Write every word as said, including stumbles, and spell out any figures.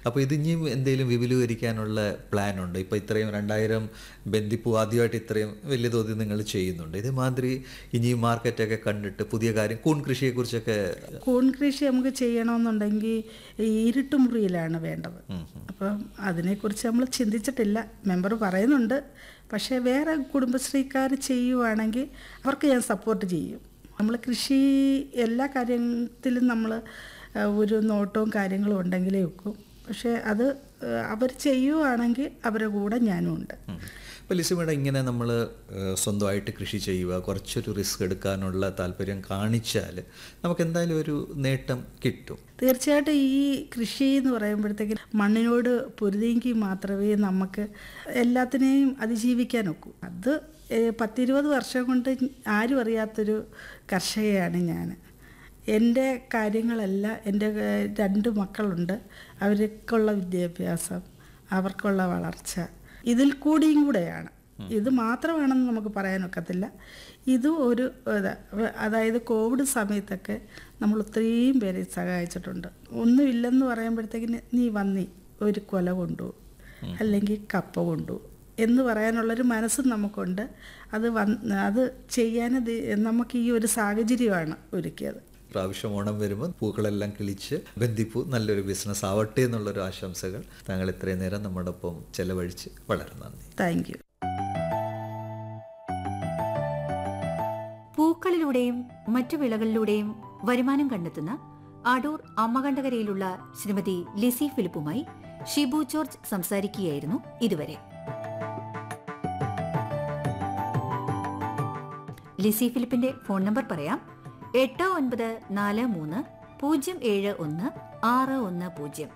അപ്പോൾ ഇത് ഇനിയും എന്തെങ്കിലും വിപുലീകരിക്കാനുള്ള പ്ലാൻ ഉണ്ട്? ഇപ്പോൾ ഇത്രയും രണ്ടായിരം ബന്ദിപ്പൂ ആദ്യമായിട്ട് ഇത്രയും വലിയ തോതിൽ നിങ്ങൾ ചെയ്യുന്നുണ്ട്. ഇതേമാതിരി ഇനിയും മാർക്കറ്റൊക്കെ കണ്ടിട്ട് പുതിയ കാര്യം കൂൺ കൃഷിയെക്കുറിച്ചൊക്കെ. കൂൺ കൃഷി നമുക്ക് ചെയ്യണമെന്നുണ്ടെങ്കിൽ ഈ ഇരുട്ടുമുറിയിലാണ് വേണ്ടത്. അപ്പം അതിനെക്കുറിച്ച് നമ്മൾ ചിന്തിച്ചിട്ടില്ല. മെമ്പർ പറയുന്നുണ്ട്. പക്ഷേ വേറെ കുടുംബശ്രീക്കാർ ചെയ്യുവാണെങ്കിൽ അവർക്ക് ഞാൻ സപ്പോർട്ട് ചെയ്യും. നമ്മൾ കൃഷി എല്ലാ കാര്യത്തിലും നമ്മൾ ഒരു നോട്ടവും കാര്യങ്ങളും ഉണ്ടെങ്കിലേ വെക്കും. പക്ഷേ അത് അവർ ചെയ്യുവാണെങ്കിൽ അവരുടെ കൂടെ ഞാനും ഉണ്ട്. അപ്പോൾ ലിസിമേട, ഇങ്ങനെ നമ്മൾ സ്വന്തമായിട്ട് കൃഷി ചെയ്യുക, കുറച്ചൊരു റിസ്ക് എടുക്കാനുള്ള താല്പര്യം കാണിച്ചാൽ നമുക്ക് എന്തായാലും ഒരു നേട്ടം കിട്ടും. തീർച്ചയായിട്ടും ഈ കൃഷി എന്ന് പറയുമ്പോഴത്തേക്ക് മണ്ണിനോട് പൊരുതിയെങ്കിൽ മാത്രമേ നമുക്ക് എല്ലാത്തിനെയും അതിജീവിക്കാൻ ഒക്കൂ. അത് പത്തിരുപത് വർഷം കൊണ്ട് ആരും അറിയാത്തൊരു കർഷകയാണ് ഞാൻ. എൻ്റെ കാര്യങ്ങളെല്ലാം എൻ്റെ രണ്ട് മക്കളുണ്ട്, അവർക്കുള്ള വിദ്യാഭ്യാസം, അവർക്കുള്ള വളർച്ച ഇതിൽ കൂടിയും കൂടെയാണ്. ഇത് മാത്രമാണെന്ന് നമുക്ക് പറയാനൊക്കത്തില്ല. ഇതും ഒരു അതായത് കോവിഡ് സമയത്തൊക്കെ നമ്മൾ ഒത്തിരിയും പേരെ സഹായിച്ചിട്ടുണ്ട്. ഒന്നുമില്ലെന്ന് പറയുമ്പോഴത്തേക്കിന് നീ വന്നി ഒരു കൊല കൊണ്ടു അല്ലെങ്കിൽ കപ്പ കൊണ്ടു എന്ന് പറയാനുള്ളൊരു മനസ്സും നമുക്കുണ്ട്. അത് വന്ന് അത് ചെയ്യാൻ നമുക്ക് ഈ ഒരു സാഹചര്യമാണ് ഒരുക്കിയത്. പ്രാവശ്യം ഓണം വരുമ്പോൾ പൂക്കളെല്ലാം കിളിച്ച് ബന്ദിപ്പൂ നല്ലൊരു ബിസിനസ് ആവട്ടെ എന്നുള്ളൊരു ആശംസകൾ. താങ്കൾ ഇത്രയും നേരം നമ്മോടൊപ്പം ചെലവഴിച്ച് വളരെ നന്ദി. Thank you. പൂക്കളിലൂടെയും മറ്റു വിളകളിലൂടെയും വരുമാനം കണ്ടെത്തുന്ന അടൂർ അമ്മകണ്ഠകരയിലുള്ള ശ്രീമതി ലിസി ഫിലിപ്പുമായി ഷിബു ജോർജ് സംസാരിക്കുകയായിരുന്നു ഇതുവരെ. ലിസി ഫിലിപ്പിന്റെ ഫോൺ നമ്പർ പറയാം: എട്ട് ഒൻപത് നാല് മൂന്ന് പൂജ്യം ഏഴ് ഒന്ന് ആറ് ഒന്ന് പൂജ്യം.